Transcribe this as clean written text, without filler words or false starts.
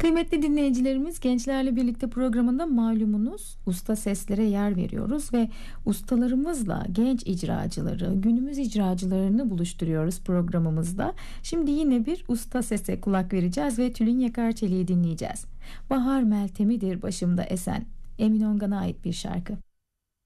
Kıymetli dinleyicilerimiz, Gençlerle Birlikte programında malumunuz usta seslere yer veriyoruz ve ustalarımızla genç icracıları, günümüz icracılarını buluşturuyoruz programımızda. Şimdi yine bir usta sese kulak vereceğiz ve Tülin Yakarçelik'i dinleyeceğiz. Bahar Meltemidir başımda esen, Emin Ongan'a ait bir şarkı.